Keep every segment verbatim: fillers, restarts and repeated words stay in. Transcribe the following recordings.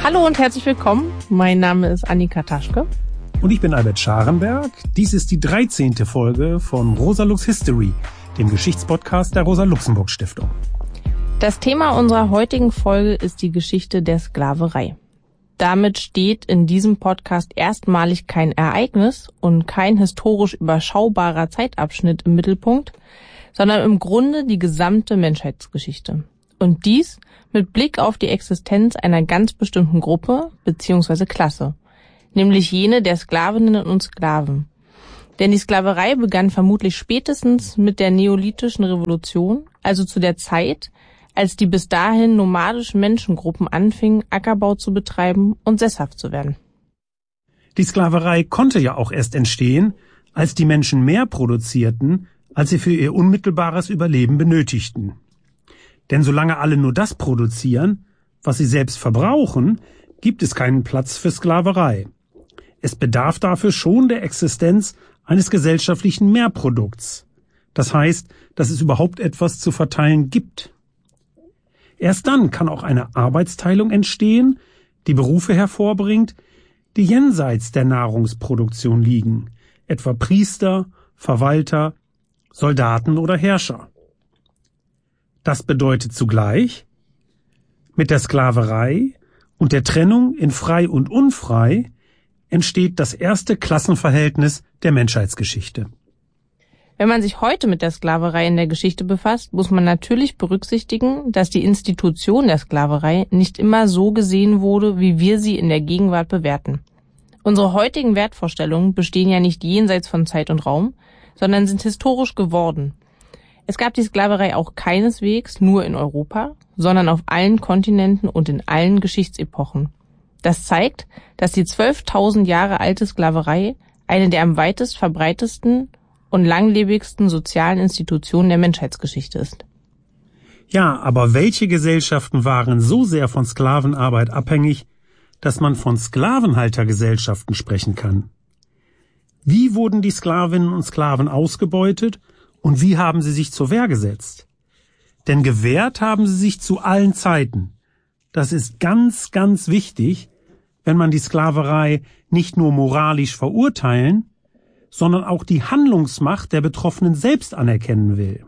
Hallo und herzlich willkommen. Mein Name ist Annika Taschke. Und ich bin Albert Scharenberg. Dies ist die dreizehnte Folge von Rosa Lux History, dem Geschichtspodcast der Rosa-Luxemburg-Stiftung. Das Thema unserer heutigen Folge ist die Geschichte der Sklaverei. Damit steht in diesem Podcast erstmalig kein Ereignis und kein historisch überschaubarer Zeitabschnitt im Mittelpunkt, sondern im Grunde die gesamte Menschheitsgeschichte. Und dies mit Blick auf die Existenz einer ganz bestimmten Gruppe bzw. Klasse, nämlich jene der Sklavinnen und Sklaven. Denn die Sklaverei begann vermutlich spätestens mit der neolithischen Revolution, also zu der Zeit, als die bis dahin nomadischen Menschengruppen anfingen, Ackerbau zu betreiben und sesshaft zu werden. Die Sklaverei konnte ja auch erst entstehen, als die Menschen mehr produzierten, als sie für ihr unmittelbares Überleben benötigten. Denn solange alle nur das produzieren, was sie selbst verbrauchen, gibt es keinen Platz für Sklaverei. Es bedarf dafür schon der Existenz eines gesellschaftlichen Mehrprodukts. Das heißt, dass es überhaupt etwas zu verteilen gibt. Erst dann kann auch eine Arbeitsteilung entstehen, die Berufe hervorbringt, die jenseits der Nahrungsproduktion liegen, etwa Priester, Verwalter, Soldaten oder Herrscher. Das bedeutet zugleich, mit der Sklaverei und der Trennung in frei und unfrei entsteht das erste Klassenverhältnis der Menschheitsgeschichte. Wenn man sich heute mit der Sklaverei in der Geschichte befasst, muss man natürlich berücksichtigen, dass die Institution der Sklaverei nicht immer so gesehen wurde, wie wir sie in der Gegenwart bewerten. Unsere heutigen Wertvorstellungen bestehen ja nicht jenseits von Zeit und Raum, sondern sind historisch geworden. Es gab die Sklaverei auch keineswegs nur in Europa, sondern auf allen Kontinenten und in allen Geschichtsepochen. Das zeigt, dass die zwölftausend Jahre alte Sklaverei eine der am weitest verbreitetsten und langlebigsten sozialen Institutionen der Menschheitsgeschichte ist. Ja, aber welche Gesellschaften waren so sehr von Sklavenarbeit abhängig, dass man von Sklavenhaltergesellschaften sprechen kann? Wie wurden die Sklavinnen und Sklaven ausgebeutet und wie haben sie sich zur Wehr gesetzt? Denn gewehrt haben sie sich zu allen Zeiten. Das ist ganz, ganz wichtig, wenn man die Sklaverei nicht nur moralisch verurteilen, sondern auch die Handlungsmacht der Betroffenen selbst anerkennen will.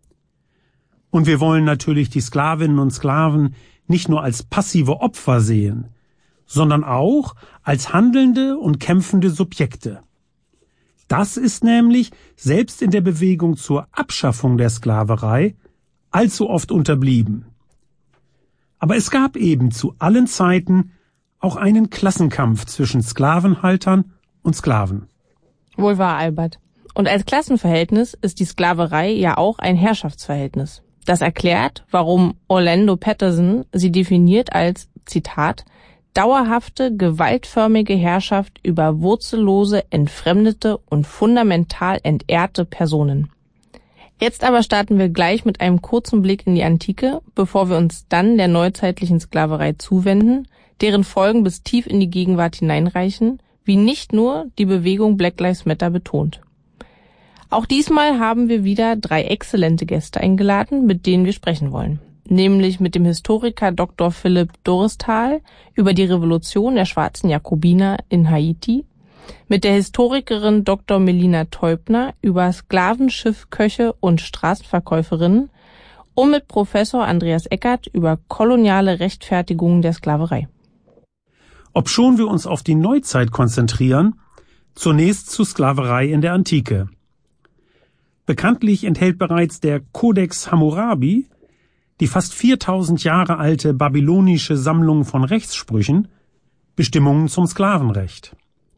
Und wir wollen natürlich die Sklavinnen und Sklaven nicht nur als passive Opfer sehen, sondern auch als handelnde und kämpfende Subjekte. Das ist nämlich selbst in der Bewegung zur Abschaffung der Sklaverei allzu oft unterblieben. Aber es gab eben zu allen Zeiten auch einen Klassenkampf zwischen Sklavenhaltern und Sklaven. Wohl wahr, Albert. Und als Klassenverhältnis ist die Sklaverei ja auch ein Herrschaftsverhältnis. Das erklärt, warum Orlando Patterson sie definiert als, Zitat, dauerhafte, gewaltförmige Herrschaft über wurzellose, entfremdete und fundamental entehrte Personen. Jetzt aber starten wir gleich mit einem kurzen Blick in die Antike, bevor wir uns dann der neuzeitlichen Sklaverei zuwenden, deren Folgen bis tief in die Gegenwart hineinreichen, wie nicht nur die Bewegung Black Lives Matter betont. Auch diesmal haben wir wieder drei exzellente Gäste eingeladen, mit denen wir sprechen wollen. Nämlich mit dem Historiker Doktor Philipp Doristhal über die Revolution der schwarzen Jakobiner in Haiti, mit der Historikerin Doktor Melina Teubner über Sklavenschiffköche und Straßenverkäuferinnen und mit Professor Andreas Eckert über koloniale Rechtfertigungen der Sklaverei. Obschon wir uns auf die Neuzeit konzentrieren, zunächst zur Sklaverei in der Antike. Bekanntlich enthält bereits der Codex Hammurabi, die fast viertausend Jahre alte babylonische Sammlung von Rechtssprüchen, Bestimmungen zum Sklavenrecht.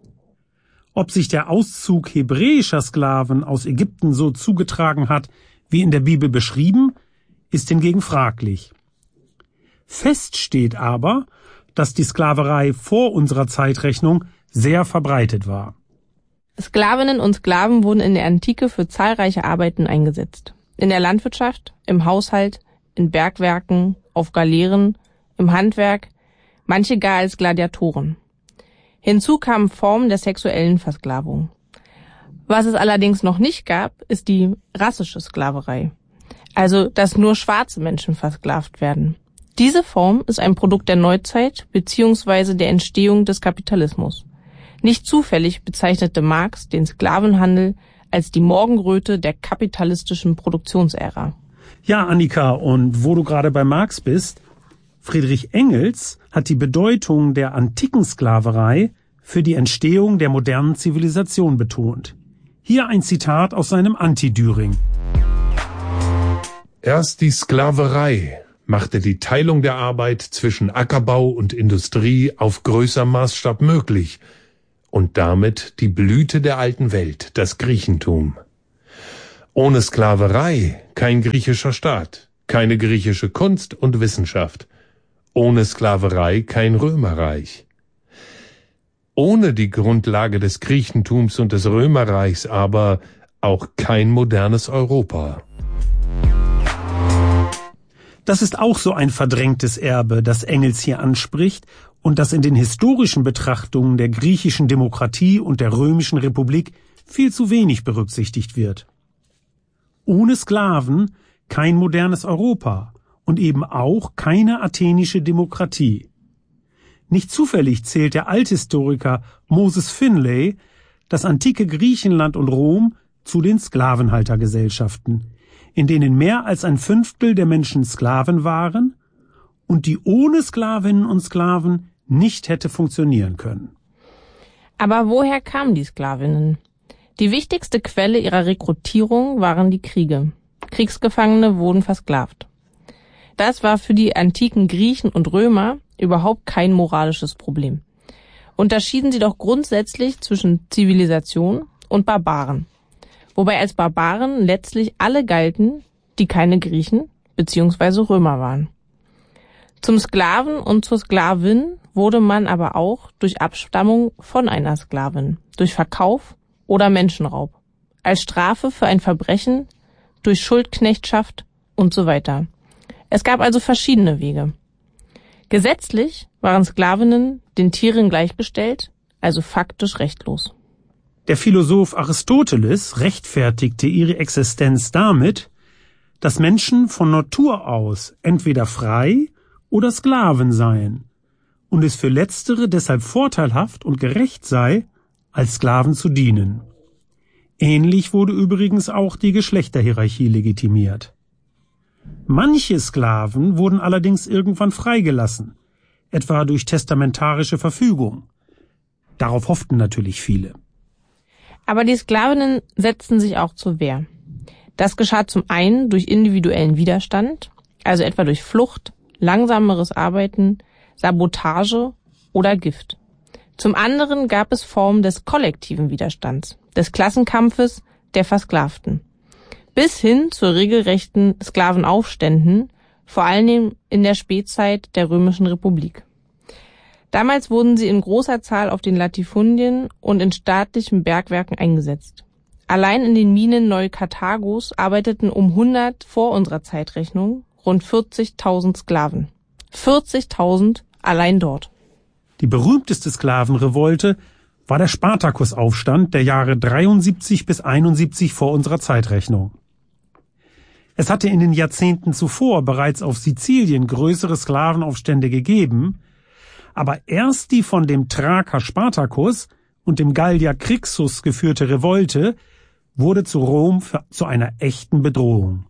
Ob sich der Auszug hebräischer Sklaven aus Ägypten so zugetragen hat, wie in der Bibel beschrieben, ist hingegen fraglich. Fest steht aber, dass die Sklaverei vor unserer Zeitrechnung sehr verbreitet war. Sklavinnen und Sklaven wurden in der Antike für zahlreiche Arbeiten eingesetzt. In der Landwirtschaft, im Haushalt, in Bergwerken, auf Galeeren, im Handwerk, manche gar als Gladiatoren. Hinzu kamen Formen der sexuellen Versklavung. Was es allerdings noch nicht gab, ist die rassische Sklaverei. Also, dass nur schwarze Menschen versklavt werden. Diese Form ist ein Produkt der Neuzeit bzw. der Entstehung des Kapitalismus. Nicht zufällig bezeichnete Marx den Sklavenhandel als die Morgenröte der kapitalistischen Produktionsära. Ja, Annika, und wo du gerade bei Marx bist, Friedrich Engels hat die Bedeutung der antiken Sklaverei für die Entstehung der modernen Zivilisation betont. Hier ein Zitat aus seinem Anti-Düring. Erst die Sklaverei machte die Teilung der Arbeit zwischen Ackerbau und Industrie auf größerem Maßstab möglich und damit die Blüte der alten Welt, das Griechentum. Ohne Sklaverei kein griechischer Staat, keine griechische Kunst und Wissenschaft. Ohne Sklaverei kein Römerreich. Ohne die Grundlage des Griechentums und des Römerreichs aber auch kein modernes Europa. Das ist auch so ein verdrängtes Erbe, das Engels hier anspricht und das in den historischen Betrachtungen der griechischen Demokratie und der römischen Republik viel zu wenig berücksichtigt wird. Ohne Sklaven kein modernes Europa und eben auch keine athenische Demokratie. Nicht zufällig zählt der Althistoriker Moses Finlay das antike Griechenland und Rom zu den Sklavenhaltergesellschaften, in denen mehr als ein Fünftel der Menschen Sklaven waren und die ohne Sklavinnen und Sklaven nicht hätte funktionieren können. Aber woher kamen die Sklavinnen? Die wichtigste Quelle ihrer Rekrutierung waren die Kriege. Kriegsgefangene wurden versklavt. Das war für die antiken Griechen und Römer überhaupt kein moralisches Problem. Unterschieden sie doch grundsätzlich zwischen Zivilisation und Barbaren. Wobei als Barbaren letztlich alle galten, die keine Griechen bzw. Römer waren. Zum Sklaven und zur Sklavin wurde man aber auch durch Abstammung von einer Sklavin, durch Verkauf oder Menschenraub, als Strafe für ein Verbrechen, durch Schuldknechtschaft und so weiter. Es gab also verschiedene Wege. Gesetzlich waren Sklavinnen den Tieren gleichgestellt, also faktisch rechtlos. Der Philosoph Aristoteles rechtfertigte ihre Existenz damit, dass Menschen von Natur aus entweder frei oder Sklaven seien und es für Letztere deshalb vorteilhaft und gerecht sei, als Sklaven zu dienen. Ähnlich wurde übrigens auch die Geschlechterhierarchie legitimiert. Manche Sklaven wurden allerdings irgendwann freigelassen, etwa durch testamentarische Verfügung. Darauf hofften natürlich viele. Aber die Sklavinnen setzten sich auch zur Wehr. Das geschah zum einen durch individuellen Widerstand, also etwa durch Flucht, langsameres Arbeiten, Sabotage oder Gift. Zum anderen gab es Formen des kollektiven Widerstands, des Klassenkampfes der Versklavten, bis hin zu regelrechten Sklavenaufständen, vor allem in der Spätzeit der Römischen Republik. Damals wurden sie in großer Zahl auf den Latifundien und in staatlichen Bergwerken eingesetzt. Allein in den Minen Neu-Karthagos arbeiteten um hundert vor unserer Zeitrechnung rund vierzigtausend Sklaven. vierzigtausend allein dort. Die berühmteste Sklavenrevolte war der Spartakusaufstand der Jahre dreiundsiebzig bis einundsiebzig vor unserer Zeitrechnung. Es hatte in den Jahrzehnten zuvor bereits auf Sizilien größere Sklavenaufstände gegeben, aber erst die von dem Thraker Spartacus und dem Gallier Crixus geführte Revolte wurde zu Rom für, zu einer echten Bedrohung.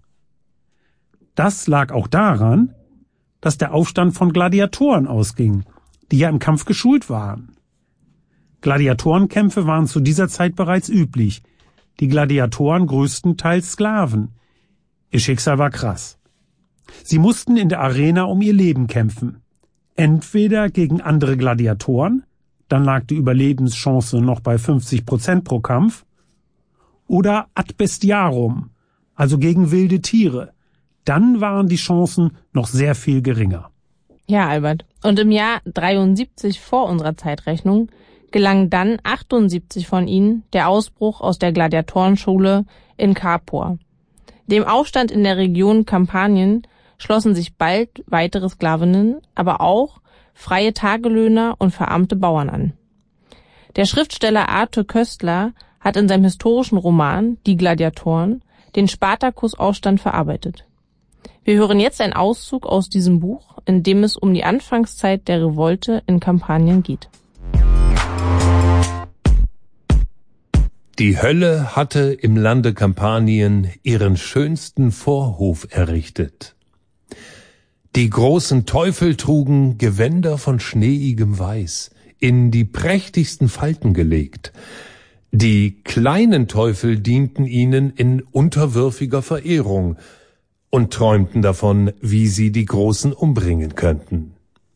Das lag auch daran, dass der Aufstand von Gladiatoren ausging, die ja im Kampf geschult waren. Gladiatorenkämpfe waren zu dieser Zeit bereits üblich, die Gladiatoren größtenteils Sklaven. Ihr Schicksal war krass. Sie mussten in der Arena um ihr Leben kämpfen. Entweder gegen andere Gladiatoren, dann lag die Überlebenschance noch bei fünfzig Prozent pro Kampf, oder ad bestiarum, also gegen wilde Tiere. Dann waren die Chancen noch sehr viel geringer. Ja, Albert. Und im Jahr dreiundsiebzig vor unserer Zeitrechnung gelang dann achtundsiebzig von ihnen der Ausbruch aus der Gladiatorenschule in Capua. Dem Aufstand in der Region Kampanien schlossen sich bald weitere Sklavinnen, aber auch freie Tagelöhner und verarmte Bauern an. Der Schriftsteller Arthur Koestler hat in seinem historischen Roman Die Gladiatoren den Spartakusaufstand verarbeitet. Wir hören jetzt einen Auszug aus diesem Buch, in dem es um die Anfangszeit der Revolte in Kampanien geht. Die Hölle hatte im Lande Kampanien ihren schönsten Vorhof errichtet. Die großen Teufel trugen Gewänder von schneeigem Weiß, in die prächtigsten Falten gelegt. Die kleinen Teufel dienten ihnen in unterwürfiger Verehrung und träumten davon, wie sie die Großen umbringen könnten.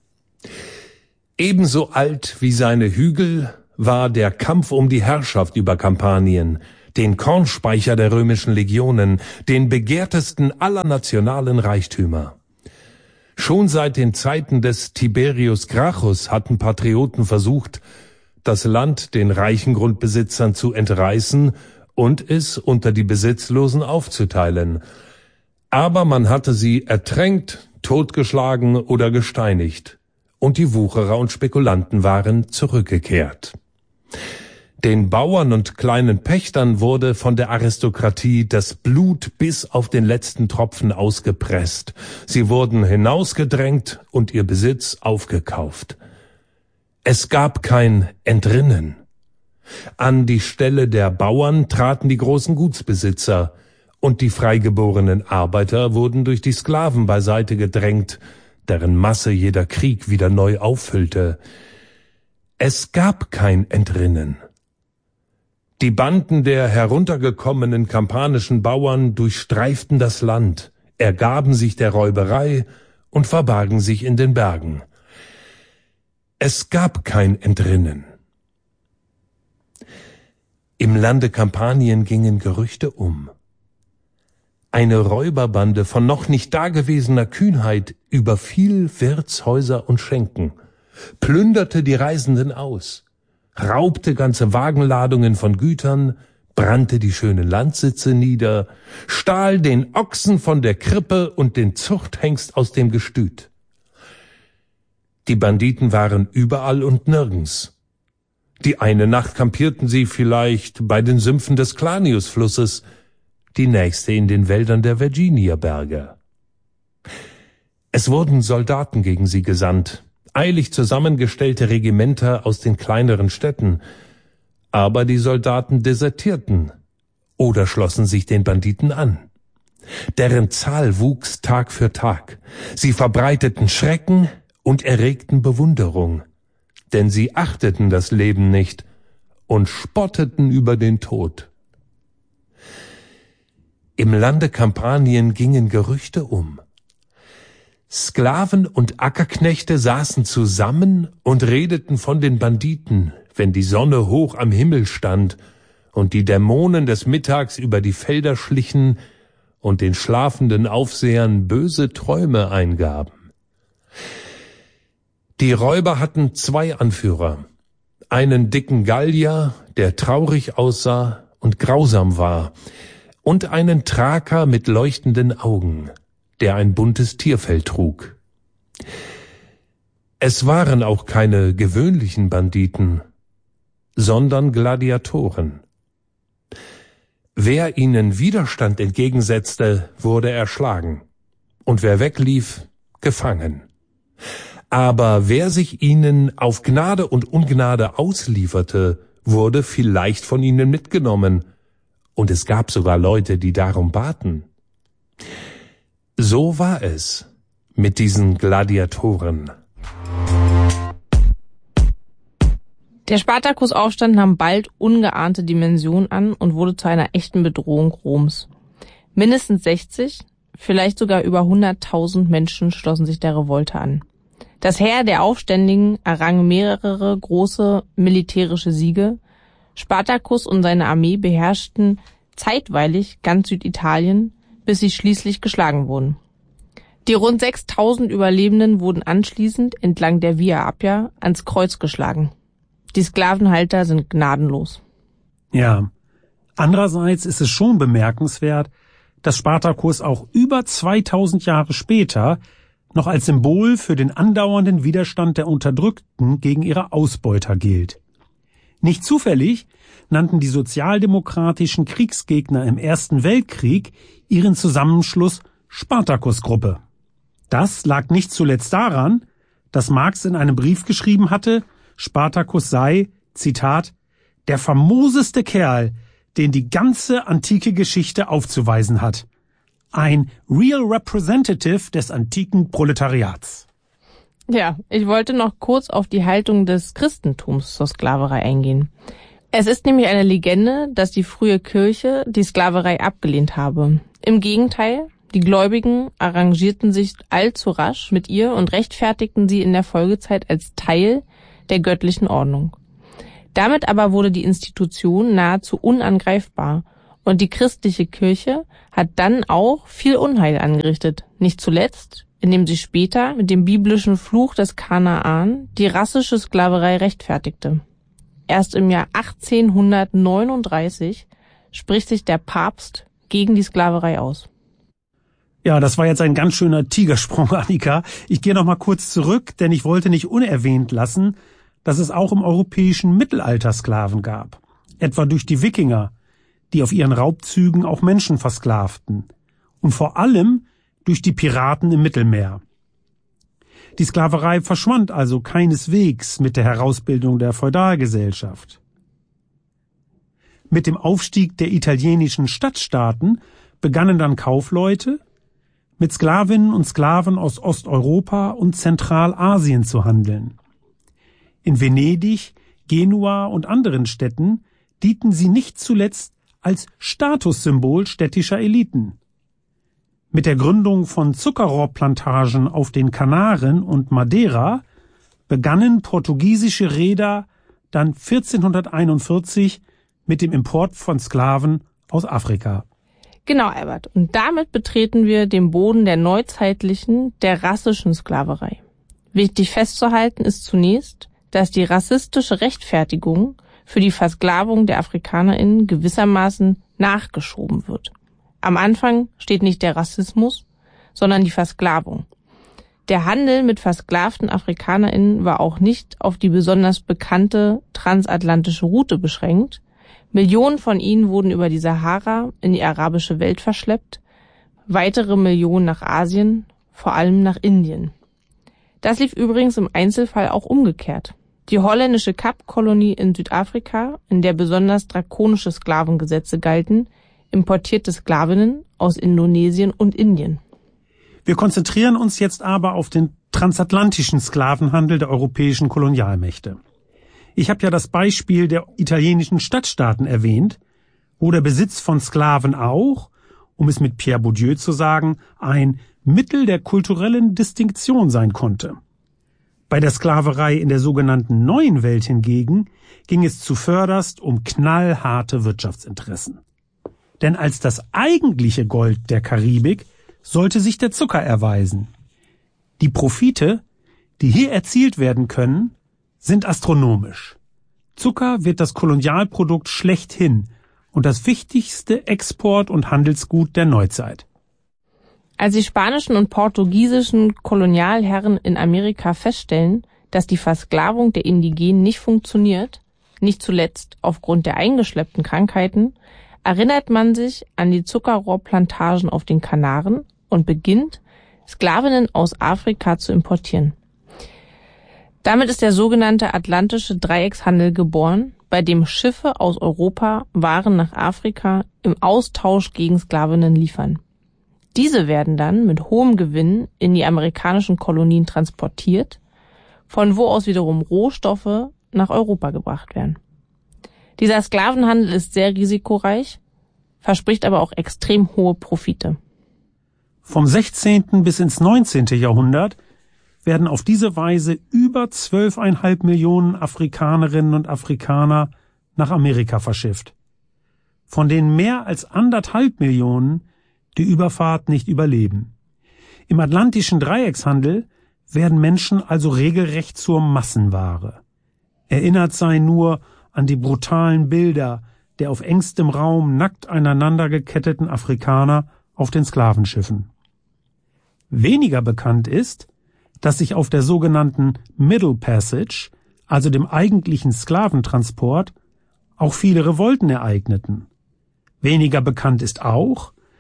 Ebenso alt wie seine Hügel war der Kampf um die Herrschaft über Kampanien, den Kornspeicher der römischen Legionen, den begehrtesten aller nationalen Reichtümer. Schon seit den Zeiten des Tiberius Gracchus hatten Patrioten versucht, das Land den reichen Grundbesitzern zu entreißen und es unter die Besitzlosen aufzuteilen. Aber man hatte sie ertränkt, totgeschlagen oder gesteinigt, und die Wucherer und Spekulanten waren zurückgekehrt. Den Bauern und kleinen Pächtern wurde von der Aristokratie das Blut bis auf den letzten Tropfen ausgepresst. Sie wurden hinausgedrängt und ihr Besitz aufgekauft. Es gab kein Entrinnen. An die Stelle der Bauern traten die großen Gutsbesitzer, und die freigeborenen Arbeiter wurden durch die Sklaven beiseite gedrängt, deren Masse jeder Krieg wieder neu auffüllte. Es gab kein Entrinnen. Die Banden der heruntergekommenen kampanischen Bauern durchstreiften das Land, ergaben sich der Räuberei und verbargen sich in den Bergen. Es gab kein Entrinnen. Im Lande Kampanien gingen Gerüchte um. Eine Räuberbande von noch nicht dagewesener Kühnheit überfiel Wirtshäuser und Schenken, plünderte die Reisenden aus, raubte ganze Wagenladungen von Gütern, brannte die schönen Landsitze nieder, stahl den Ochsen von der Krippe und den Zuchthengst aus dem Gestüt. Die Banditen waren überall und nirgends. Die eine Nacht kampierten sie vielleicht bei den Sümpfen des Clanius-Flusses, die nächste in den Wäldern der Virginia-Berge. Es wurden Soldaten gegen sie gesandt, eilig zusammengestellte Regimenter aus den kleineren Städten, aber die Soldaten desertierten oder schlossen sich den Banditen an. Deren Zahl wuchs Tag für Tag. Sie verbreiteten Schrecken und erregten Bewunderung, denn sie achteten das Leben nicht und spotteten über den Tod. Im Lande Kampanien gingen Gerüchte um. Sklaven und Ackerknechte saßen zusammen und redeten von den Banditen, wenn die Sonne hoch am Himmel stand und die Dämonen des Mittags über die Felder schlichen und den schlafenden Aufsehern böse Träume eingaben. Die Räuber hatten zwei Anführer, einen dicken Gallier, der traurig aussah und grausam war, und einen Thraker mit leuchtenden Augen, der ein buntes Tierfell trug. Es waren auch keine gewöhnlichen Banditen, sondern Gladiatoren. Wer ihnen Widerstand entgegensetzte, wurde erschlagen, und wer weglief, gefangen. Aber wer sich ihnen auf Gnade und Ungnade auslieferte, wurde vielleicht von ihnen mitgenommen, und es gab sogar Leute, die darum baten. So war es mit diesen Gladiatoren. Der Spartakusaufstand nahm bald ungeahnte Dimensionen an und wurde zu einer echten Bedrohung Roms. Mindestens sechzig, vielleicht sogar über hunderttausend Menschen schlossen sich der Revolte an. Das Heer der Aufständigen errang mehrere große militärische Siege. Spartacus und seine Armee beherrschten zeitweilig ganz Süditalien, bis sie schließlich geschlagen wurden. Die rund sechstausend Überlebenden wurden anschließend entlang der Via Appia ans Kreuz geschlagen. Die Sklavenhalter sind gnadenlos. Ja, andererseits ist es schon bemerkenswert, dass Spartacus auch über zweitausend Jahre später noch als Symbol für den andauernden Widerstand der Unterdrückten gegen ihre Ausbeuter gilt. Nicht zufällig nannten die sozialdemokratischen Kriegsgegner im Ersten Weltkrieg ihren Zusammenschluss Spartakus-Gruppe. Das lag nicht zuletzt daran, dass Marx in einem Brief geschrieben hatte, Spartakus sei, Zitat, der famoseste Kerl, den die ganze antike Geschichte aufzuweisen hat. Ein Real Representative des antiken Proletariats. Ja, ich wollte noch kurz auf die Haltung des Christentums zur Sklaverei eingehen. Es ist nämlich eine Legende, dass die frühe Kirche die Sklaverei abgelehnt habe. Im Gegenteil, die Gläubigen arrangierten sich allzu rasch mit ihr und rechtfertigten sie in der Folgezeit als Teil der göttlichen Ordnung. Damit aber wurde die Institution nahezu unangreifbar und die christliche Kirche hat dann auch viel Unheil angerichtet, nicht zuletzt, indem sie später mit dem biblischen Fluch des Kanaan die rassische Sklaverei rechtfertigte. Erst im Jahr achtzehnhundertneununddreißig spricht sich der Papst gegen die Sklaverei aus. Ja, das war jetzt ein ganz schöner Tigersprung, Annika. Ich gehe noch mal kurz zurück, denn ich wollte nicht unerwähnt lassen, dass es auch im europäischen Mittelalter Sklaven gab. Etwa durch die Wikinger, die auf ihren Raubzügen auch Menschen versklavten. Und vor allem durch die Piraten im Mittelmeer. Die Sklaverei verschwand also keineswegs mit der Herausbildung der Feudalgesellschaft. Mit dem Aufstieg der italienischen Stadtstaaten begannen dann Kaufleute, mit Sklavinnen und Sklaven aus Osteuropa und Zentralasien zu handeln. In Venedig, Genua und anderen Städten dienten sie nicht zuletzt als Statussymbol städtischer Eliten. Mit der Gründung von Zuckerrohrplantagen auf den Kanaren und Madeira begannen portugiesische Reeder dann vierzehnhunderteinundvierzig mit dem Import von Sklaven aus Afrika. Genau, Albert. Und damit betreten wir den Boden der neuzeitlichen, der rassischen Sklaverei. Wichtig festzuhalten ist zunächst, dass die rassistische Rechtfertigung für die Versklavung der AfrikanerInnen gewissermaßen nachgeschoben wird. Am Anfang steht nicht der Rassismus, sondern die Versklavung. Der Handel mit versklavten AfrikanerInnen war auch nicht auf die besonders bekannte transatlantische Route beschränkt. Millionen von ihnen wurden über die Sahara in die arabische Welt verschleppt, weitere Millionen nach Asien, vor allem nach Indien. Das lief übrigens im Einzelfall auch umgekehrt. Die holländische Kapkolonie in Südafrika, in der besonders drakonische Sklavengesetze galten, importierte Sklavinnen aus Indonesien und Indien. Wir konzentrieren uns jetzt aber auf den transatlantischen Sklavenhandel der europäischen Kolonialmächte. Ich habe ja das Beispiel der italienischen Stadtstaaten erwähnt, wo der Besitz von Sklaven auch, um es mit Pierre Bourdieu zu sagen, ein Mittel der kulturellen Distinktion sein konnte. Bei der Sklaverei in der sogenannten Neuen Welt hingegen ging es zuvörderst um knallharte Wirtschaftsinteressen. Denn als das eigentliche Gold der Karibik sollte sich der Zucker erweisen. Die Profite, die hier erzielt werden können, sind astronomisch. Zucker wird das Kolonialprodukt schlechthin und das wichtigste Export- und Handelsgut der Neuzeit. Als die spanischen und portugiesischen Kolonialherren in Amerika feststellen, dass die Versklavung der Indigenen nicht funktioniert, nicht zuletzt aufgrund der eingeschleppten Krankheiten, erinnert man sich an die Zuckerrohrplantagen auf den Kanaren und beginnt, Sklavinnen aus Afrika zu importieren. Damit ist der sogenannte atlantische Dreieckshandel geboren, bei dem Schiffe aus Europa Waren nach Afrika im Austausch gegen Sklavinnen liefern. Diese werden dann mit hohem Gewinn in die amerikanischen Kolonien transportiert, von wo aus wiederum Rohstoffe nach Europa gebracht werden. Dieser Sklavenhandel ist sehr risikoreich, verspricht aber auch extrem hohe Profite. Vom sechzehnten bis ins neunzehnte Jahrhundert werden auf diese Weise über zwölfeinhalb Millionen Afrikanerinnen und Afrikaner nach Amerika verschifft, von denen mehr als anderthalb Millionen die Überfahrt nicht überleben. Im atlantischen Dreieckshandel werden Menschen also regelrecht zur Massenware. Erinnert sei nur an die brutalen Bilder der auf engstem Raum nackt aneinander geketteten Afrikaner auf den Sklavenschiffen. Weniger bekannt ist, dass sich auf der sogenannten Middle Passage, also dem eigentlichen Sklaventransport, auch viele Revolten ereigneten. Weniger bekannt ist auch,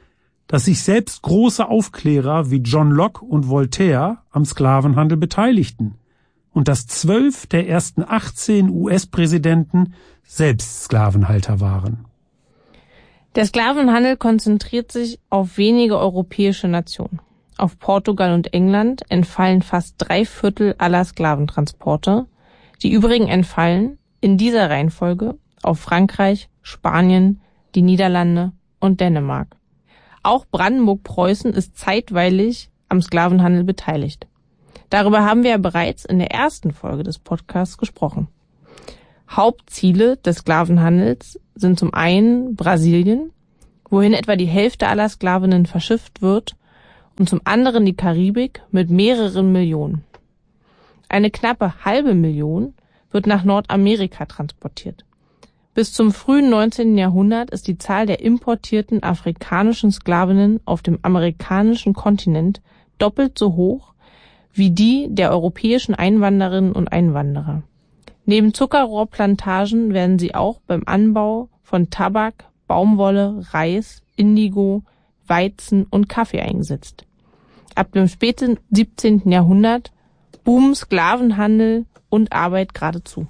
dass sich selbst große Aufklärer wie John Locke und Voltaire am Sklavenhandel beteiligten und dass zwölf der ersten achtzehn U S-Präsidenten selbst Sklavenhalter waren. Der Sklavenhandel konzentriert sich auf wenige europäische Nationen. Auf Portugal und England entfallen fast drei Viertel aller Sklaventransporte. Die übrigen entfallen in dieser Reihenfolge auf Frankreich, Spanien, die Niederlande und Dänemark. Auch Brandenburg-Preußen ist zeitweilig am Sklavenhandel beteiligt. Darüber haben wir ja bereits in der ersten Folge des Podcasts gesprochen. Hauptziele des Sklavenhandels sind zum einen Brasilien, wohin etwa die Hälfte aller Sklavinnen verschifft wird, und zum anderen die Karibik mit mehreren Millionen. Eine knappe halbe Million wird nach Nordamerika transportiert. Bis zum frühen neunzehnten Jahrhundert ist die Zahl der importierten afrikanischen Sklavinnen auf dem amerikanischen Kontinent doppelt so hoch wie die der europäischen Einwanderinnen und Einwanderer. Neben Zuckerrohrplantagen werden sie auch beim Anbau von Tabak, Baumwolle, Reis, Indigo, Weizen und Kaffee eingesetzt. Ab dem späten siebzehnten Jahrhundert boomen Sklavenhandel und Arbeit geradezu.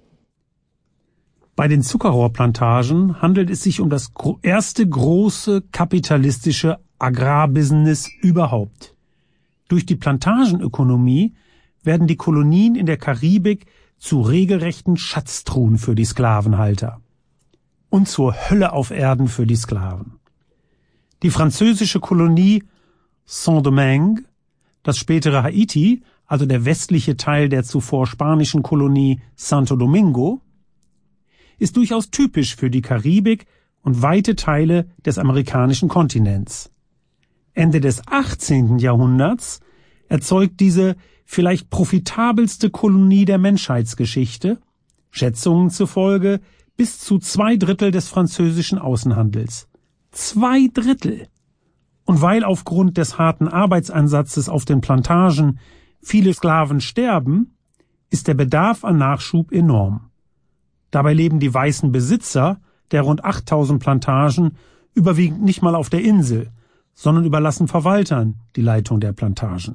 Bei den Zuckerrohrplantagen handelt es sich um das erste große kapitalistische Agrarbusiness überhaupt. Durch die Plantagenökonomie werden die Kolonien in der Karibik zu regelrechten Schatztruhen für die Sklavenhalter und zur Hölle auf Erden für die Sklaven. Die französische Kolonie Saint-Domingue, das spätere Haiti, also der westliche Teil der zuvor spanischen Kolonie Santo Domingo, ist durchaus typisch für die Karibik und weite Teile des amerikanischen Kontinents. Ende des achtzehnten Jahrhunderts erzeugt diese vielleicht profitabelste Kolonie der Menschheitsgeschichte, Schätzungen zufolge bis zu zwei Drittel des französischen Außenhandels. Zwei Drittel! Und weil aufgrund des harten Arbeitsansatzes auf den Plantagen viele Sklaven sterben, ist der Bedarf an Nachschub enorm. Dabei leben die weißen Besitzer der rund achttausend Plantagen überwiegend nicht mal auf der Insel, sondern überlassen Verwaltern die Leitung der Plantagen.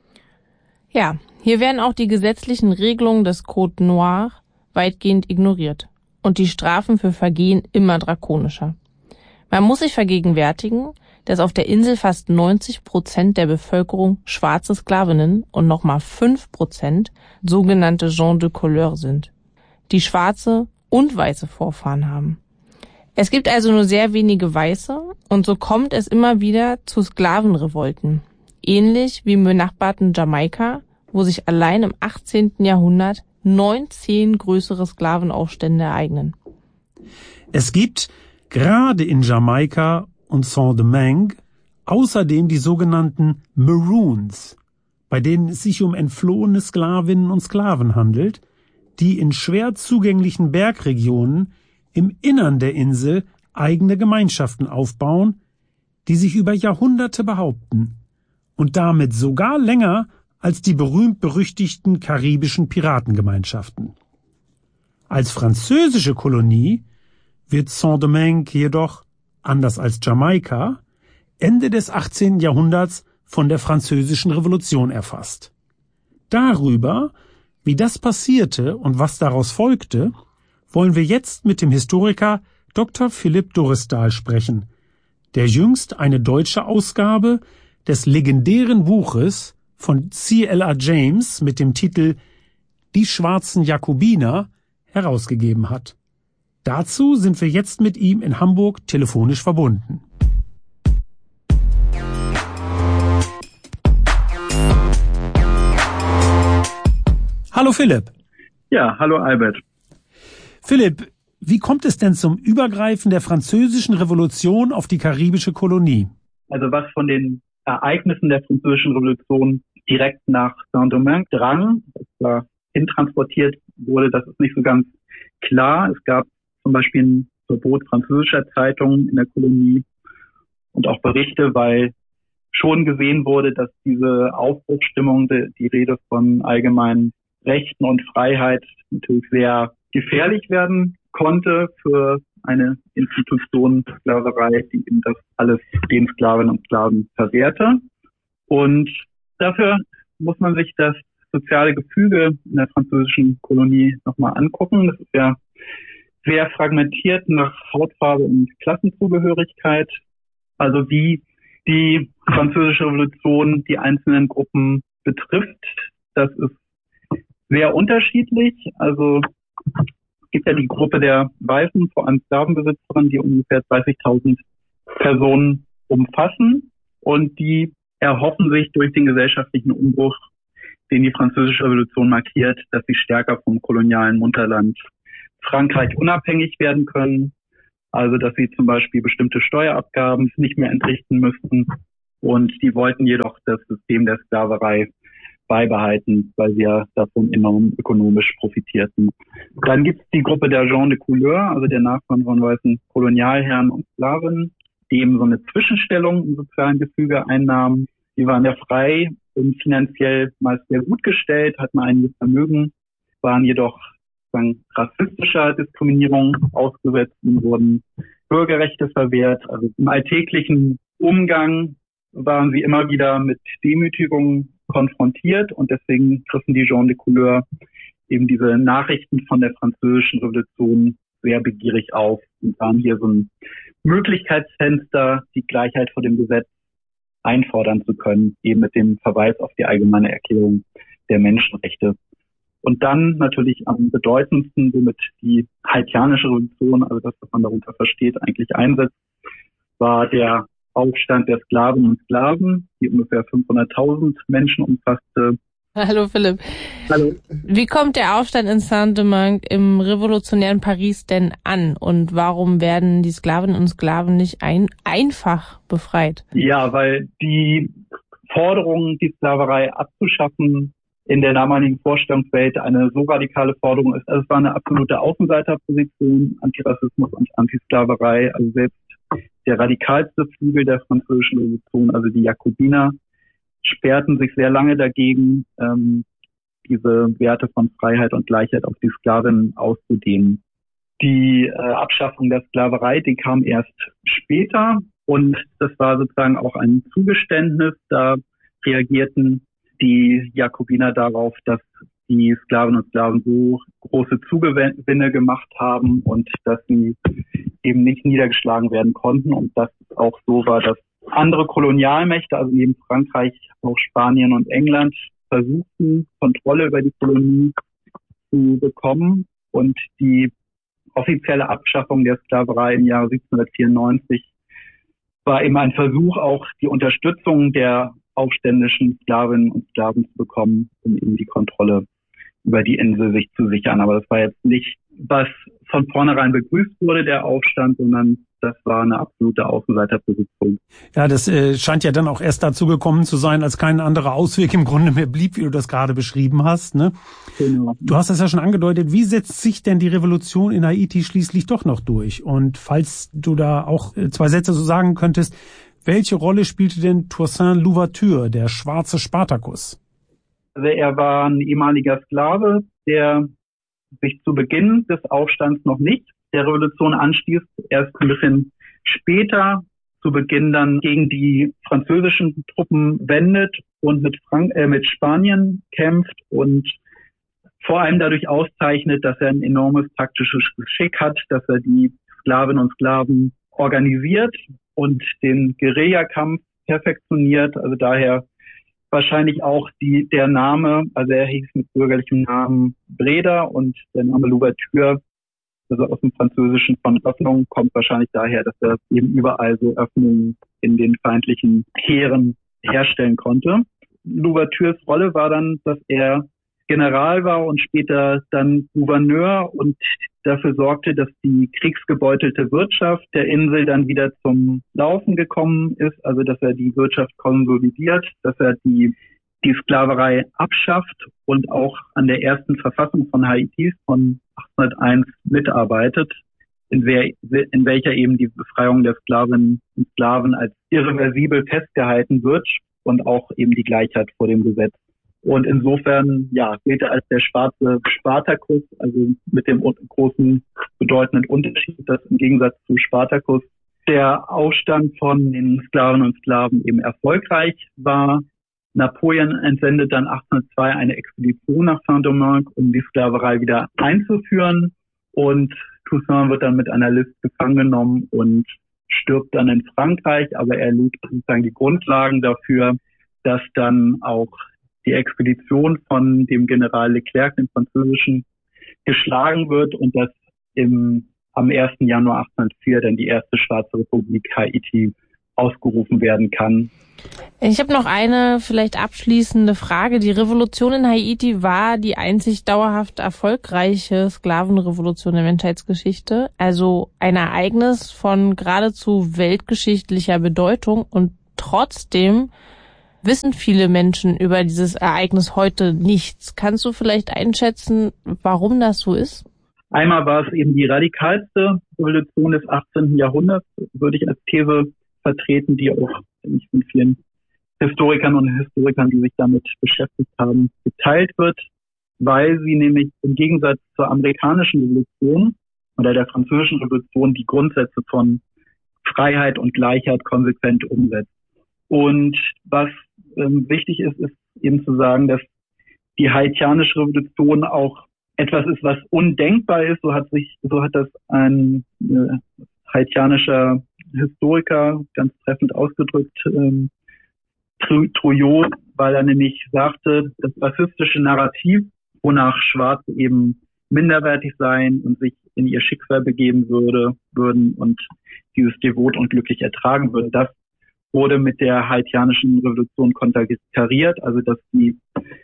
Ja, hier werden auch die gesetzlichen Regelungen des Code Noir weitgehend ignoriert und die Strafen für Vergehen immer drakonischer. Man muss sich vergegenwärtigen, dass auf der Insel fast neunzig Prozent der Bevölkerung schwarze Sklavinnen und nochmal fünf Prozent sogenannte Gens de Couleur sind, die schwarze und weiße Vorfahren haben. Es gibt also nur sehr wenige Weiße und so kommt es immer wieder zu Sklavenrevolten, ähnlich wie im benachbarten Jamaika, wo sich allein im achtzehnten Jahrhundert neunzehn größere Sklavenaufstände ereignen. Es gibt gerade in Jamaika und Saint-Domingue außerdem die sogenannten Maroons, bei denen es sich um entflohene Sklavinnen und Sklaven handelt, die in schwer zugänglichen Bergregionen im Innern der Insel eigene Gemeinschaften aufbauen, die sich über Jahrhunderte behaupten und damit sogar länger als die berühmt-berüchtigten karibischen Piratengemeinschaften. Als französische Kolonie wird Saint-Domingue jedoch, anders als Jamaika, Ende des achtzehnten Jahrhunderts von der Französischen Revolution erfasst. Darüber, wie das passierte und was daraus folgte, wollen wir jetzt mit dem Historiker Doktor Philipp Doristal sprechen, der jüngst eine deutsche Ausgabe des legendären Buches von C L R James mit dem Titel Die schwarzen Jakobiner herausgegeben hat. Dazu sind wir jetzt mit ihm in Hamburg telefonisch verbunden. Hallo Philipp. Ja, hallo Albert. Philipp, wie kommt es denn zum Übergreifen der Französischen Revolution auf die karibische Kolonie? Also was von den Ereignissen der Französischen Revolution direkt nach Saint-Domingue drang, das da hintransportiert wurde, das ist nicht so ganz klar. Es gab zum Beispiel ein Verbot französischer Zeitungen in der Kolonie und auch Berichte, weil schon gesehen wurde, dass diese Aufbruchsstimmung, die Rede von allgemeinen Rechten und Freiheit natürlich sehr gefährlich werden konnte für eine Institution der Sklaverei, die eben das alles den Sklavinnen und Sklaven verwehrte. Und dafür muss man sich das soziale Gefüge in der französischen Kolonie nochmal angucken. Das ist ja sehr fragmentiert nach Hautfarbe und Klassenzugehörigkeit. Also wie die französische Revolution die einzelnen Gruppen betrifft, das ist sehr unterschiedlich. Also es gibt ja die Gruppe der Weißen, vor allem Sklavenbesitzerinnen, die ungefähr dreißigtausend Personen umfassen. Und die erhoffen sich durch den gesellschaftlichen Umbruch, den die französische Revolution markiert, dass sie stärker vom kolonialen Mutterland Frankreich unabhängig werden können. Also dass sie zum Beispiel bestimmte Steuerabgaben nicht mehr entrichten müssten. Und die wollten jedoch das System der Sklaverei beibehalten, weil sie ja davon enorm ökonomisch profitierten. Dann gibt es die Gruppe der Gens de Couleur, also der Nachfahren von weißen Kolonialherren und Sklaven, die eben so eine Zwischenstellung im sozialen Gefüge einnahmen. Die waren ja frei und finanziell meist sehr gut gestellt, hatten einiges Vermögen, waren jedoch sagen, rassistischer Diskriminierung ausgesetzt und wurden Bürgerrechte verwehrt. Also im alltäglichen Umgang waren sie immer wieder mit Demütigungen konfrontiert und deswegen griffen die Gens de Couleur eben diese Nachrichten von der französischen Revolution sehr begierig auf und waren hier so ein Möglichkeitsfenster, die Gleichheit vor dem Gesetz einfordern zu können, eben mit dem Verweis auf die allgemeine Erklärung der Menschenrechte. Und dann natürlich am bedeutendsten, womit die haitianische Revolution, also das, was man darunter versteht, eigentlich einsetzt, war der Aufstand der Sklavinnen und Sklaven, die ungefähr fünfhunderttausend Menschen umfasste. Hallo Philipp. Hallo. Wie kommt der Aufstand in Saint-Domingue im revolutionären Paris denn an und warum werden die Sklavinnen und Sklaven nicht ein, einfach befreit? Ja, weil die Forderung, die Sklaverei abzuschaffen, in der damaligen Vorstellungswelt eine so radikale Forderung ist. Also es war eine absolute Außenseiterposition, Antirassismus und Antisklaverei, also selbst der radikalste Flügel der französischen Revolution, also die Jakobiner, sperrten sich sehr lange dagegen, ähm, diese Werte von Freiheit und Gleichheit auf die Sklavinnen auszudehnen. Die äh, Abschaffung der Sklaverei, die kam erst später und das war sozusagen auch ein Zugeständnis. Da reagierten die Jakobiner darauf, dass die Sklavinnen und Sklaven so große Zugewinne gemacht haben und dass sie eben nicht niedergeschlagen werden konnten und dass es auch so war, dass andere Kolonialmächte, also neben Frankreich auch Spanien und England, versuchten, Kontrolle über die Kolonie zu bekommen und die offizielle Abschaffung der Sklaverei im Jahre siebzehnhundertvierundneunzig war eben ein Versuch, auch die Unterstützung der aufständischen Sklavinnen und Sklaven zu bekommen, um eben die Kontrolle über die Insel sich zu sichern. Aber das war jetzt nicht, was von vornherein begrüßt wurde, der Aufstand, sondern das war eine absolute Außenseiterposition. Ja, das äh, scheint ja dann auch erst dazu gekommen zu sein, als kein anderer Ausweg im Grunde mehr blieb, wie du das gerade beschrieben hast. Ne? Genau. Du hast das ja schon angedeutet. Wie setzt sich denn die Revolution in Haiti schließlich doch noch durch? Und falls du da auch zwei Sätze so sagen könntest, welche Rolle spielte denn Toussaint Louverture, der schwarze Spartacus? Also er war ein ehemaliger Sklave, der sich zu Beginn des Aufstands noch nicht der Revolution anstieß, erst ein bisschen später zu Beginn dann gegen die französischen Truppen wendet und mit, Frank äh, mit Spanien kämpft und vor allem dadurch auszeichnet, dass er ein enormes taktisches Geschick hat, dass er die Sklavinnen und Sklaven organisiert und den Guerillakampf perfektioniert, also daher wahrscheinlich auch die der Name, also er hieß mit bürgerlichem Namen Breda und der Name Louverture, also aus dem Französischen von Öffnung, kommt wahrscheinlich daher, dass er eben überall so Öffnungen in den feindlichen Heeren herstellen konnte. Louvertures Rolle war dann, dass er General war und später dann Gouverneur und dafür sorgte, dass die kriegsgebeutelte Wirtschaft der Insel dann wieder zum Laufen gekommen ist, also dass er die Wirtschaft konsolidiert, dass er die die Sklaverei abschafft und auch an der ersten Verfassung von Haiti von achtzehnhunderteins mitarbeitet, in, wer, in welcher eben die Befreiung der Sklavinnen und Sklaven als irreversibel festgehalten wird und auch eben die Gleichheit vor dem Gesetz Und insofern, ja, gilt er als der schwarze Spartacus, also mit dem großen bedeutenden Unterschied, dass im Gegensatz zu Spartacus der Aufstand von den Sklaven und Sklaven eben erfolgreich war. Napoleon entsendet dann achtzehnhundertzwei eine Expedition nach Saint-Domingue, um die Sklaverei wieder einzuführen. Und Toussaint wird dann mit einer List gefangen genommen und stirbt dann in Frankreich. Aber er legt sozusagen die Grundlagen dafür, dass dann auch die Expedition von dem General Leclerc, dem Französischen, geschlagen wird und dass im, am ersten Januar achtzehnhundertvier dann die erste Schwarze Republik Haiti ausgerufen werden kann. Ich habe noch eine vielleicht abschließende Frage. Die Revolution in Haiti war die einzig dauerhaft erfolgreiche Sklavenrevolution der Menschheitsgeschichte. Also ein Ereignis von geradezu weltgeschichtlicher Bedeutung. Und trotzdem wissen viele Menschen über dieses Ereignis heute nichts. Kannst du vielleicht einschätzen, warum das so ist? Einmal war es eben die radikalste Revolution des achtzehnten Jahrhunderts, würde ich als These vertreten, die auch von vielen Historikern und Historikern, die sich damit beschäftigt haben, geteilt wird, weil sie nämlich im Gegensatz zur amerikanischen Revolution oder der französischen Revolution die Grundsätze von Freiheit und Gleichheit konsequent umsetzt. Und was ähm, wichtig ist, ist eben zu sagen, dass die haitianische Revolution auch etwas ist, was undenkbar ist. So hat sich, so hat das ein äh, haitianischer Historiker ganz treffend ausgedrückt, ähm, Trouillot, weil er nämlich sagte, das rassistische Narrativ, wonach Schwarze eben minderwertig seien und sich in ihr Schicksal begeben würde, würden und dieses devot und glücklich ertragen würden, das wurde mit der haitianischen Revolution konterkariert, also dass die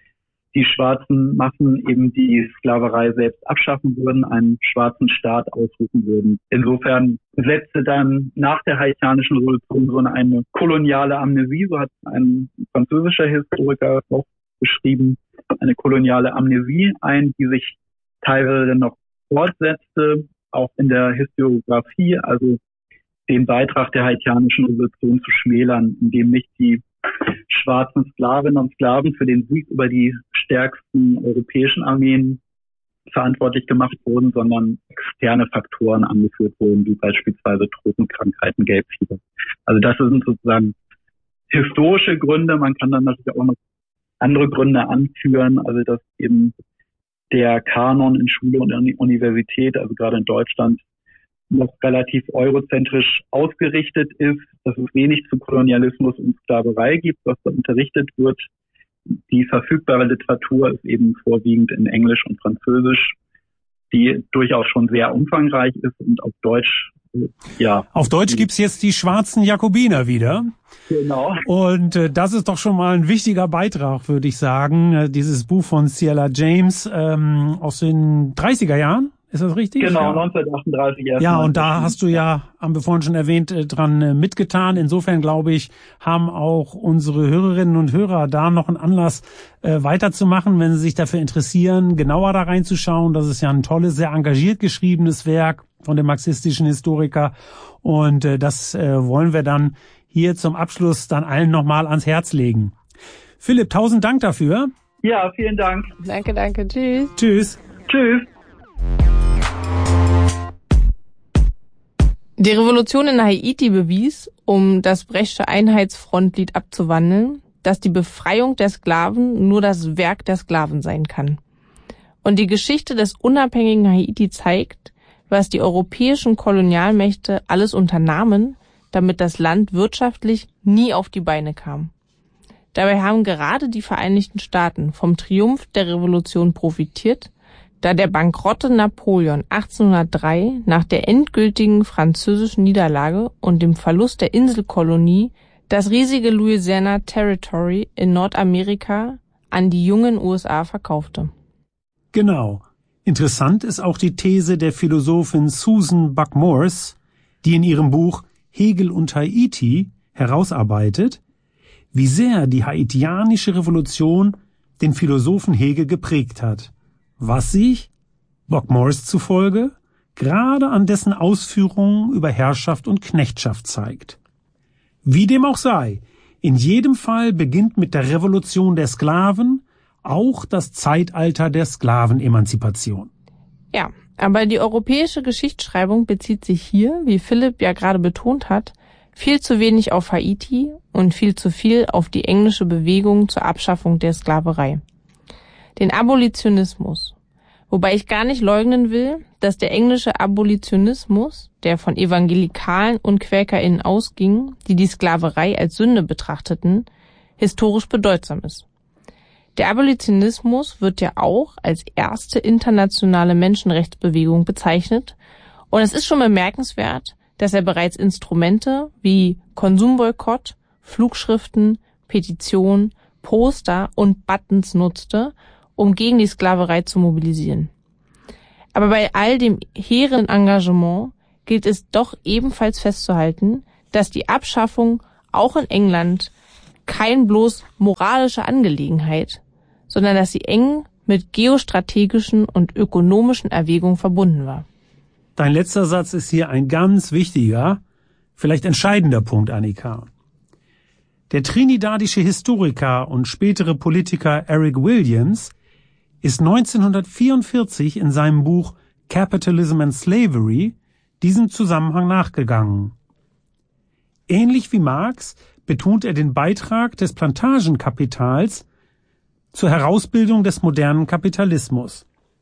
die schwarzen Massen eben die Sklaverei selbst abschaffen würden, einen schwarzen Staat ausrufen würden. Insofern setzte dann nach der haitianischen Revolution so eine, eine koloniale Amnesie, so hat ein französischer Historiker auch beschrieben, eine koloniale Amnesie ein, die sich teilweise noch fortsetzte, auch in der Historiografie, also den Beitrag der haitianischen Revolution zu schmälern, indem nicht die schwarzen Sklavinnen und Sklaven für den Sieg über die stärksten europäischen Armeen verantwortlich gemacht wurden, sondern externe Faktoren angeführt wurden, wie beispielsweise Tropenkrankheiten, Gelbfieber. Also das sind sozusagen historische Gründe. Man kann dann natürlich auch noch andere Gründe anführen, also dass eben der Kanon in Schule und Universität, also gerade in Deutschland, noch relativ eurozentrisch ausgerichtet ist, dass es wenig zu Kolonialismus und Sklaverei gibt, was da unterrichtet wird. Die verfügbare Literatur ist eben vorwiegend in Englisch und Französisch, die durchaus schon sehr umfangreich ist und auf Deutsch, ja. Auf Deutsch gibt's jetzt die schwarzen Jakobiner wieder. Genau. Und äh, das ist doch schon mal ein wichtiger Beitrag, würde ich sagen. Äh, dieses Buch von Ciela James ähm, aus den dreißiger Jahren. Ist das richtig? Genau, ja. neunzehnhundertachtunddreißig. Erst ja, und da hast du ja, haben wir vorhin schon erwähnt, dran mitgetan. Insofern, glaube ich, haben auch unsere Hörerinnen und Hörer da noch einen Anlass, äh, weiterzumachen, wenn sie sich dafür interessieren, genauer da reinzuschauen. Das ist ja ein tolles, sehr engagiert geschriebenes Werk von dem marxistischen Historiker. Und äh, das äh, wollen wir dann hier zum Abschluss dann allen nochmal ans Herz legen. Philipp, tausend Dank dafür. Ja, vielen Dank. Danke, danke. Tschüss. Tschüss. Tschüss. Die Revolution in Haiti bewies, um das Brechtsche Einheitsfrontlied abzuwandeln, dass die Befreiung der Sklaven nur das Werk der Sklaven sein kann. Und die Geschichte des unabhängigen Haiti zeigt, was die europäischen Kolonialmächte alles unternahmen, damit das Land wirtschaftlich nie auf die Beine kam. Dabei haben gerade die Vereinigten Staaten vom Triumph der Revolution profitiert, da der bankrotte Napoleon achtzehnhundertdrei nach der endgültigen französischen Niederlage und dem Verlust der Inselkolonie das riesige Louisiana Territory in Nordamerika an die jungen U S A verkaufte. Genau. Interessant ist auch die These der Philosophin Susan Buck-Morss, die in ihrem Buch Hegel und Haiti herausarbeitet, wie sehr die haitianische Revolution den Philosophen Hegel geprägt hat, was sich, Buck-Morss zufolge, gerade an dessen Ausführungen über Herrschaft und Knechtschaft zeigt. Wie dem auch sei, in jedem Fall beginnt mit der Revolution der Sklaven auch das Zeitalter der Sklavenemanzipation. Ja, aber die europäische Geschichtsschreibung bezieht sich hier, wie Philipp ja gerade betont hat, viel zu wenig auf Haiti und viel zu viel auf die englische Bewegung zur Abschaffung der Sklaverei. Den Abolitionismus. Wobei ich gar nicht leugnen will, dass der englische Abolitionismus, der von Evangelikalen und QuäkerInnen ausging, die die Sklaverei als Sünde betrachteten, historisch bedeutsam ist. Der Abolitionismus wird ja auch als erste internationale Menschenrechtsbewegung bezeichnet und es ist schon bemerkenswert, dass er bereits Instrumente wie Konsumboykott, Flugschriften, Petitionen, Poster und Buttons nutzte, um gegen die Sklaverei zu mobilisieren. Aber bei all dem hehren Engagement gilt es doch ebenfalls festzuhalten, dass die Abschaffung auch in England kein bloß moralische Angelegenheit, sondern dass sie eng mit geostrategischen und ökonomischen Erwägungen verbunden war. Dein letzter Satz ist hier ein ganz wichtiger, vielleicht entscheidender Punkt, Annika. Der trinidadische Historiker und spätere Politiker Eric Williams ist neunzehnhundertvierundvierzig in seinem Buch Capitalism and Slavery diesem Zusammenhang nachgegangen. Ähnlich wie Marx betont er den Beitrag des Plantagenkapitals zur Herausbildung des modernen Kapitalismus.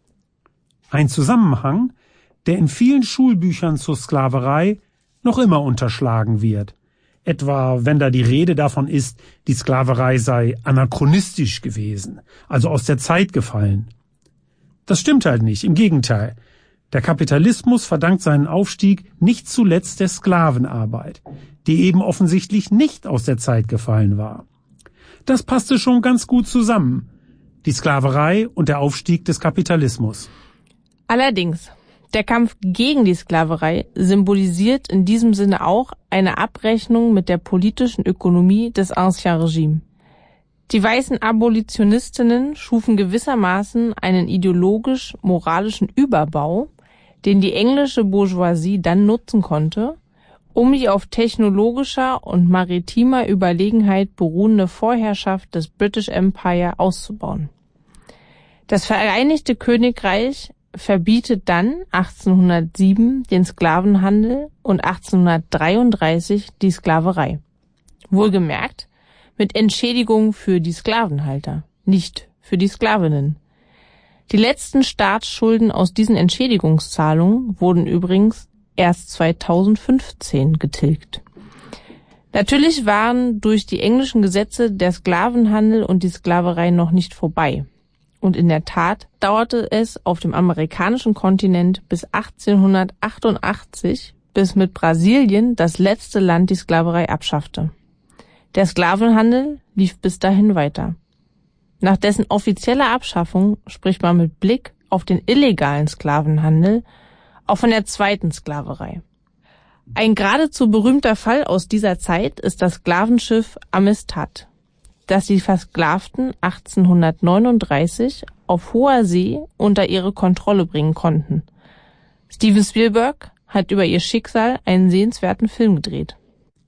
Ein Zusammenhang, der in vielen Schulbüchern zur Sklaverei noch immer unterschlagen wird. Etwa, wenn da die Rede davon ist, die Sklaverei sei anachronistisch gewesen, also aus der Zeit gefallen. Das stimmt halt nicht, im Gegenteil. Der Kapitalismus verdankt seinen Aufstieg nicht zuletzt der Sklavenarbeit, die eben offensichtlich nicht aus der Zeit gefallen war. Das passte schon ganz gut zusammen, die Sklaverei und der Aufstieg des Kapitalismus. Allerdings, der Kampf gegen die Sklaverei symbolisiert in diesem Sinne auch eine Abrechnung mit der politischen Ökonomie des Ancien Regime. Die weißen Abolitionistinnen schufen gewissermaßen einen ideologisch-moralischen Überbau, den die englische Bourgeoisie dann nutzen konnte, um die auf technologischer und maritimer Überlegenheit beruhende Vorherrschaft des British Empire auszubauen. Das Vereinigte Königreich verbietet dann achtzehnhundertsieben den Sklavenhandel und achtzehnhundertdreiunddreißig die Sklaverei. Wohlgemerkt mit Entschädigung für die Sklavenhalter, nicht für die Sklavinnen. Die letzten Staatsschulden aus diesen Entschädigungszahlungen wurden übrigens erst zweitausendfünfzehn getilgt. Natürlich waren durch die englischen Gesetze der Sklavenhandel und die Sklaverei noch nicht vorbei. Und in der Tat dauerte es auf dem amerikanischen Kontinent bis achtzehnhundertachtundachtzig, bis mit Brasilien das letzte Land die Sklaverei abschaffte. Der Sklavenhandel lief bis dahin weiter. Nach dessen offizieller Abschaffung spricht man mit Blick auf den illegalen Sklavenhandel auch von der zweiten Sklaverei. Ein geradezu berühmter Fall aus dieser Zeit ist das Sklavenschiff Amistad, das die Versklavten achtzehnhundertneununddreißig auf hoher See unter ihre Kontrolle bringen konnten. Steven Spielberg hat über ihr Schicksal einen sehenswerten Film gedreht.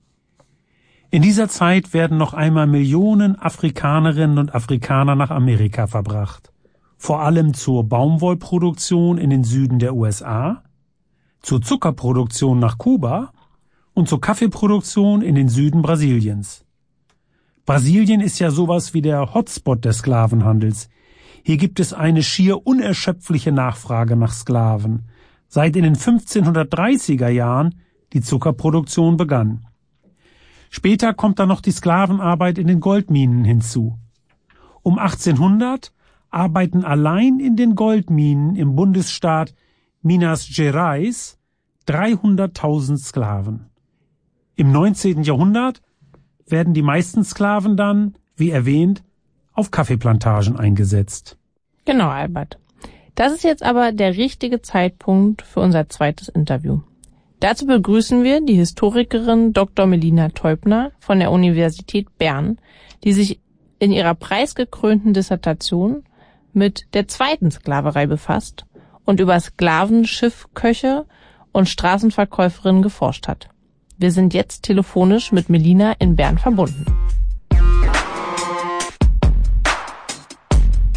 In dieser Zeit werden noch einmal Millionen Afrikanerinnen und Afrikaner nach Amerika verbracht. Vor allem zur Baumwollproduktion in den Süden der U S A, zur Zuckerproduktion nach Kuba und zur Kaffeeproduktion in den Süden Brasiliens. Brasilien ist ja sowas wie der Hotspot des Sklavenhandels. Hier gibt es eine schier unerschöpfliche Nachfrage nach Sklaven, seit in den fünfzehnhundertdreißiger Jahren die Zuckerproduktion begann. Später kommt dann noch die Sklavenarbeit in den Goldminen hinzu. Um achtzehnhundert arbeiten allein in den Goldminen im Bundesstaat Minas Gerais dreihunderttausend Sklaven. Im neunzehnten Jahrhundert werden die meisten Sklaven dann, wie erwähnt, auf Kaffeeplantagen eingesetzt. Genau, Albert. Das ist jetzt aber der richtige Zeitpunkt für unser zweites Interview. Dazu begrüßen wir die Historikerin Doktor Melina Teubner von der Universität Bern, die sich in ihrer preisgekrönten Dissertation mit der zweiten Sklaverei befasst und über Sklaven, Schiffköche und Straßenverkäuferinnen geforscht hat. Wir sind jetzt telefonisch mit Melina in Bern verbunden.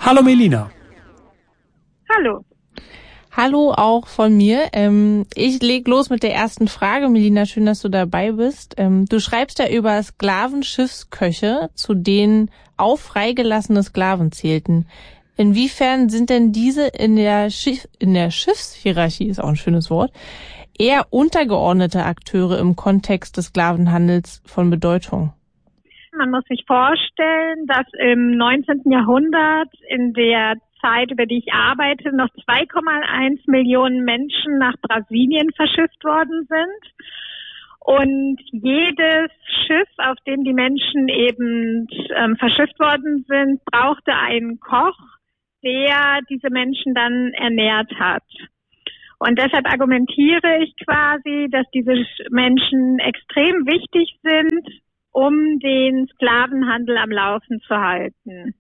Hallo Melina. Hallo. Hallo auch von mir. Ähm, ich leg los mit der ersten Frage. Melina, schön, dass du dabei bist. Ähm, du schreibst ja über Sklavenschiffsköche, zu denen auch freigelassene Sklaven zählten. Inwiefern sind denn diese in der Schiff, in der Schiffshierarchie, ist auch ein schönes Wort, eher untergeordnete Akteure im Kontext des Sklavenhandels von Bedeutung? Man muss sich vorstellen, dass im neunzehnten Jahrhundert in der Zeit, über die ich arbeite, noch zwei Komma eins Millionen Menschen nach Brasilien verschifft worden sind. Und jedes Schiff, auf dem die Menschen eben ähm, verschifft worden sind, brauchte einen Koch, der diese Menschen dann ernährt hat. Und deshalb argumentiere ich quasi, dass diese Menschen extrem wichtig sind, um den Sklavenhandel am Laufen zu halten.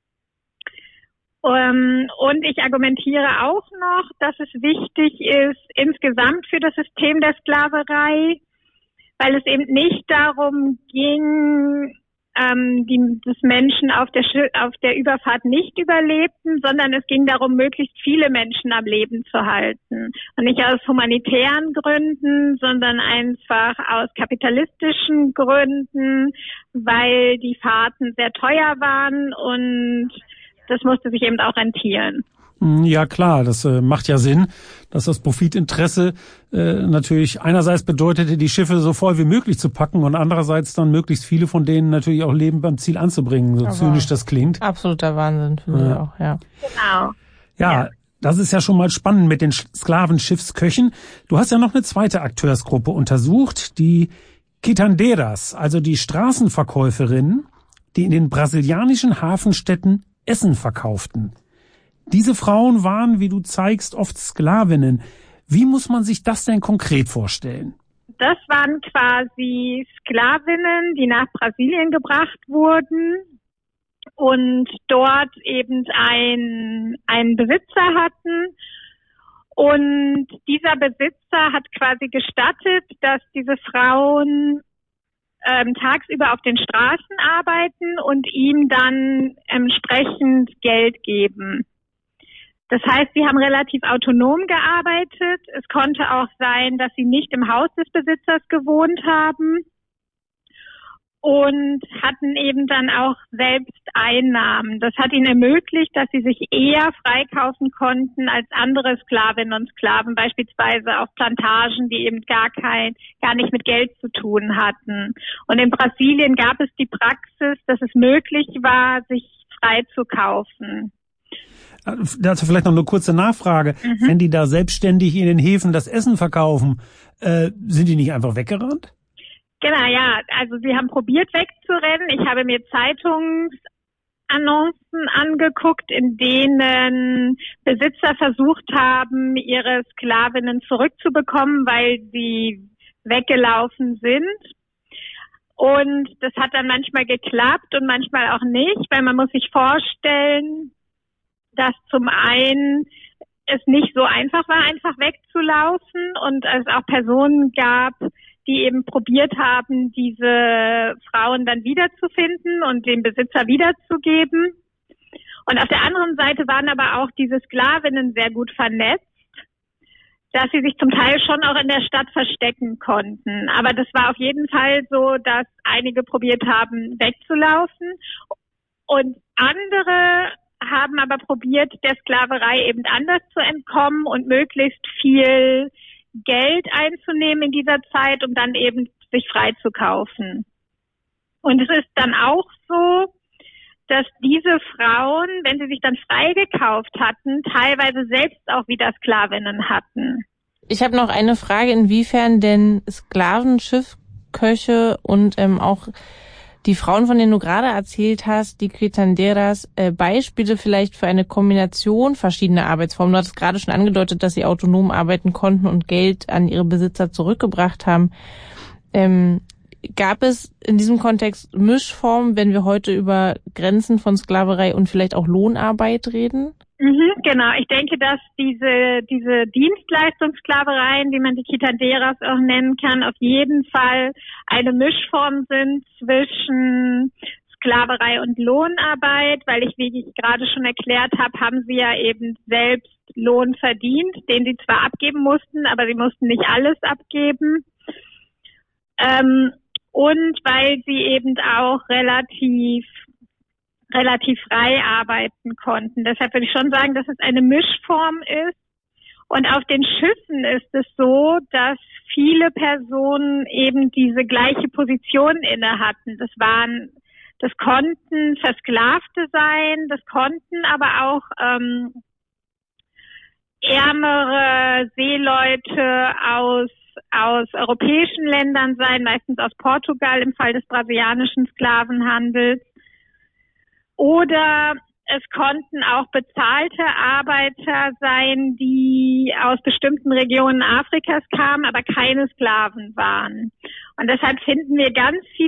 Um, und ich argumentiere auch noch, dass es wichtig ist, insgesamt für das System der Sklaverei, weil es eben nicht darum ging, ähm, die, dass Menschen auf der, auf der Überfahrt nicht überlebten, sondern es ging darum, möglichst viele Menschen am Leben zu halten. Und nicht aus humanitären Gründen, sondern einfach aus kapitalistischen Gründen, weil die Fahrten sehr teuer waren und das musste sich eben auch rentieren. Ja klar, das äh, macht ja Sinn, dass das Profitinteresse äh, natürlich einerseits bedeutete, die Schiffe so voll wie möglich zu packen und andererseits dann möglichst viele von denen natürlich auch lebend beim Ziel anzubringen, so Aber zynisch das klingt. Absoluter Wahnsinn für mich ja. auch, ja. Genau. Ja, ja, das ist ja schon mal spannend mit den Sklavenschiffsköchen. Du hast ja noch eine zweite Akteursgruppe untersucht, die Quitanderas, also die Straßenverkäuferinnen, die in den brasilianischen Hafenstädten Essen verkauften. Diese Frauen waren, wie du zeigst, oft Sklavinnen. Wie muss man sich das denn konkret vorstellen? Das waren quasi Sklavinnen, die nach Brasilien gebracht wurden und dort eben ein, einen Besitzer hatten. Und dieser Besitzer hat quasi gestattet, dass diese Frauen ähm, tagsüber auf den Straßen arbeiten und ihm dann entsprechend Geld geben. Das heißt, sie haben relativ autonom gearbeitet. Es konnte auch sein, dass sie nicht im Haus des Besitzers gewohnt haben und hatten eben dann auch selbst Einnahmen. Das hat ihnen ermöglicht, dass sie sich eher freikaufen konnten als andere Sklavinnen und Sklaven, beispielsweise auf Plantagen, die eben gar kein, gar nicht mit Geld zu tun hatten. Und in Brasilien gab es die Praxis, dass es möglich war, sich frei zu kaufen. Dazu vielleicht noch eine kurze Nachfrage. Mhm. Wenn die da selbstständig in den Häfen das Essen verkaufen, äh, sind die nicht einfach weggerannt? Genau, ja. Also sie haben probiert wegzurennen. Ich habe mir Zeitungsannoncen angeguckt, in denen Besitzer versucht haben, ihre Sklavinnen zurückzubekommen, weil sie weggelaufen sind. Und das hat dann manchmal geklappt und manchmal auch nicht, weil man muss sich vorstellen, dass zum einen es nicht so einfach war, einfach wegzulaufen und es auch Personen gab, die eben probiert haben, diese Frauen dann wiederzufinden und dem Besitzer wiederzugeben. Und auf der anderen Seite waren aber auch diese Sklavinnen sehr gut vernetzt, dass sie sich zum Teil schon auch in der Stadt verstecken konnten. Aber das war auf jeden Fall so, dass einige probiert haben, wegzulaufen und andere haben aber probiert, der Sklaverei eben anders zu entkommen und möglichst viel Geld einzunehmen in dieser Zeit, um dann eben sich frei zu kaufen. Und es ist dann auch so, dass diese Frauen, wenn sie sich dann freigekauft hatten, teilweise selbst auch wieder Sklavinnen hatten. Ich habe noch eine Frage, inwiefern denn Sklavenschiffköche und ähm, auch die Frauen, von denen du gerade erzählt hast, die Quitanderas, äh, Beispiele vielleicht für eine Kombination verschiedener Arbeitsformen. Du hattest gerade schon angedeutet, dass sie autonom arbeiten konnten und Geld an ihre Besitzer zurückgebracht haben. Ähm, gab es in diesem Kontext Mischformen, wenn wir heute über Grenzen von Sklaverei und vielleicht auch Lohnarbeit reden? Mhm, genau. Ich denke, dass diese diese Dienstleistungssklavereien, wie man die Quitanderas auch nennen kann, auf jeden Fall eine Mischform sind zwischen Sklaverei und Lohnarbeit, weil ich, wie ich gerade schon erklärt habe, haben sie ja eben selbst Lohn verdient, den sie zwar abgeben mussten, aber sie mussten nicht alles abgeben. Ähm, und weil sie eben auch relativ relativ frei arbeiten konnten. Deshalb würde ich schon sagen, dass es eine Mischform ist. Und auf den Schiffen ist es so, dass viele Personen eben diese gleiche Position inne hatten. Das waren, das konnten Versklavte sein, das konnten aber auch ähm, ärmere Seeleute aus aus europäischen Ländern sein, meistens aus Portugal im Fall des brasilianischen Sklavenhandels. Oder es konnten auch bezahlte Arbeiter sein, die aus bestimmten Regionen Afrikas kamen, aber keine Sklaven waren. Und deshalb finden wir ganz viele